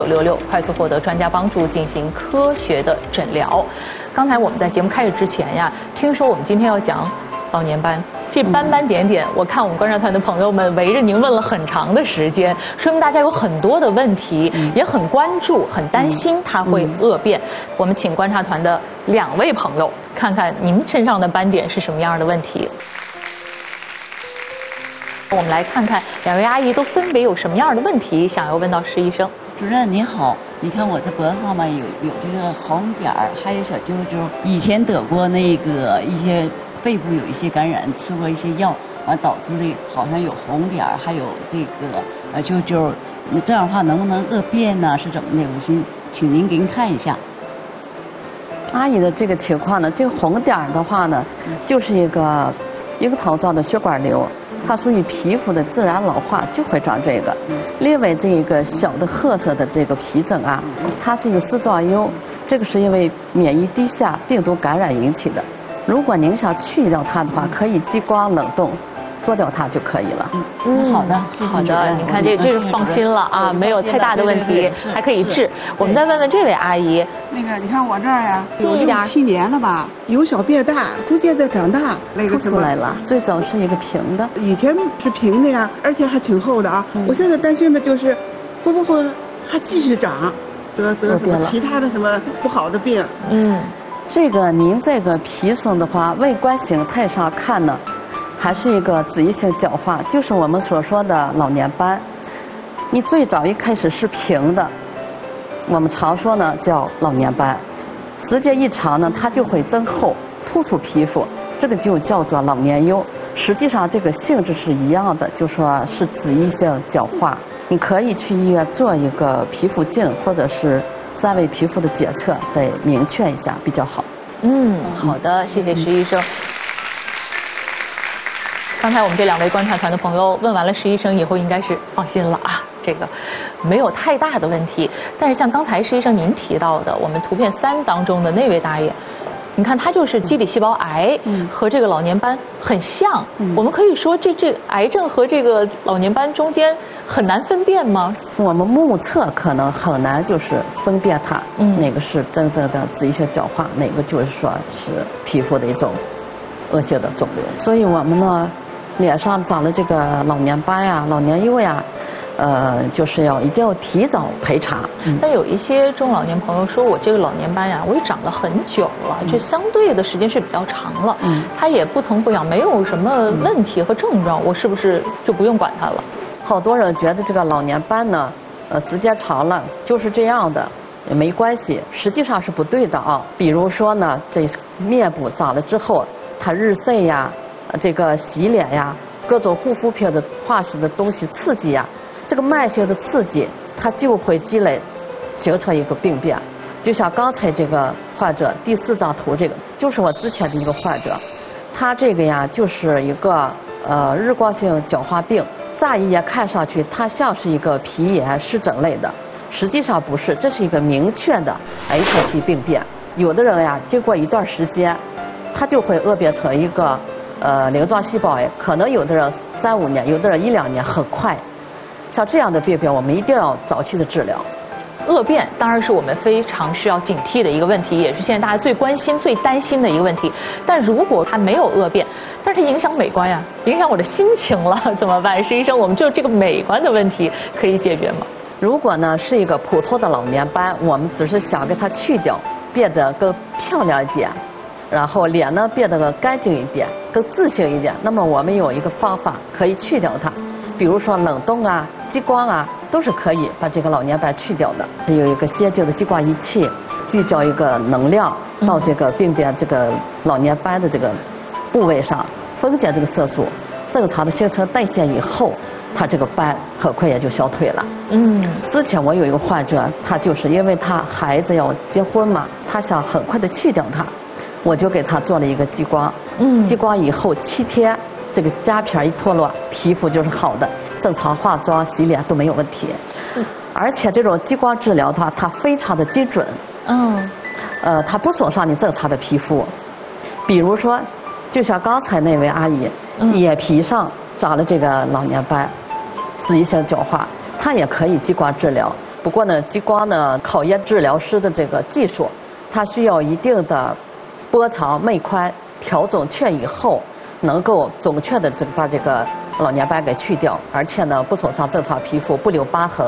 966快速获得专家帮助进行科学的诊疗。刚才我们在节目开始之前呀，听说我们今天要讲老年斑，这斑斑点点，我看我们观察团的朋友们围着您问了很长的时间，说明大家有很多的问题，也很关注、很担心它会恶变。我们请观察团的2位朋友看看您身上的斑点是什么样的问题。我们来看看2位阿姨都分别有什么样的问题想要问到施医生。 主任你好，你看我这脖子上面有这个红点儿，还有小揪揪。以前得过那个一些肺部有一些感染，吃过一些药，完导致的好像有红点儿，还有这个揪揪。那这样的话能不能恶变呢？是怎么的？我请您给您看一下。 阿姨的这个情况呢，这个红点儿的话呢，就是一个樱桃状的血管瘤。它属于皮肤的自然老化，就会长这个。另外，这个小的褐色的这个皮疹啊，它是一个丝状疣，这个是因为免疫低下、病毒感染引起的。如果您想去掉它的话，可以激光冷冻做掉它就可以了。 好的， 好的，你看这是放心了啊，没有太大的问题，还可以治。我们再问问这位阿姨， 那个你看我这儿呀，有6、7年了吧，由小变大，逐渐在长大，那个凸出来了。最早是一个平的， 以前是平的呀，而且还挺厚的啊。我现在担心的就是会不会还继续长，得什么其他的什么不好的病。 这个您这个皮层的话，外观形态上看呢，还是一个脂溢性角化，就是我们所说的老年斑。你最早一开始是平的，我们常说呢叫老年斑，时间一长呢，它就会增厚，突出皮肤，这个就叫做老年疣。实际上这个性质是一样的，就说是脂溢性角化。你可以去医院做一个皮肤镜或者是3维皮肤的检测，再明确一下比较好。 好的，谢谢施医生。刚才我们这2位观察团的朋友问完了施医生以后，应该是放心了啊，这个没有太大的问题。但是像刚才施医生您提到的，我们图片3当中的那位大爷，你看他就是基底细胞癌，和这个老年斑很像。我们可以说这癌症和这个老年斑中间很难分辨吗？ 我们目测可能很难就是分辨它，哪个是真正的脂溢性角化，哪个就是说是皮肤的一种恶性的肿瘤。所以我们呢，脸上长了这个老年斑呀、老年疣呀，就是一定要提早排查。 但有一些中老年朋友说，我这个老年斑呀，我也长了很久了，这相对的时间是比较长了，它也不疼不痒，没有什么问题和症状，我是不是就不用管它了？ 好多人觉得这个老年斑呢，时间长了就是这样的，也没关系，实际上是不对的啊。比如说呢，这面部长了之后，它日晒呀，这个洗脸呀，各种护肤品的化学的东西刺激呀，这个慢性的刺激，它就会积累，形成一个病变。就像刚才这个患者第4张图，这个就是我之前的一个患者，他这个呀就是一个日光性角化病。乍一眼看上去，它像是一个皮炎湿疹类的，实际上不是，这是一个明确的癌前期病变。有的人呀，经过一段时间，它就会恶变成一个鳞状细胞癌，可能有的人3、5年，有的人1、2年，很快。像这样的病变，我们一定要早期的治疗。 恶变当然是我们非常需要警惕的一个问题，也是现在大家最关心、最担心的一个问题。但如果它没有恶变，但是它影响美观呀，影响我的心情了，怎么办？施医生，我们就这个美观的问题可以解决吗？ 如果呢是一个普通的老年斑，我们只是想给它去掉，变得更漂亮一点，然后脸呢变得更干净一点，更自信一点，那么我们有一个方法可以去掉它，比如说冷冻啊、激光啊，都是可以把这个老年斑去掉的。有一个先进的激光仪器，聚焦一个能量到这个病变这个老年斑的这个部位上，分解这个色素，正常的新陈代谢以后，他这个斑很快也就消退了。之前我有一个患者，他就是因为他孩子要结婚嘛，他想很快的去掉它，我就给他做了一个激光。激光以后7天，这个痂片一脱落，皮肤就是好的，正常化妆、洗脸都没有问题。而且这种激光治疗的话，它非常的精准。它不损伤你正常的皮肤。比如说，就像刚才那位阿姨，眼皮上长了这个老年斑，脂溢性角化，它也可以激光治疗。 不过呢，激光呢考验治疗师的这个技术，它需要一定的波长、脉宽调整确以后，能够准确的把这个老年斑给去掉，而且呢不损伤正常皮肤，不留疤痕。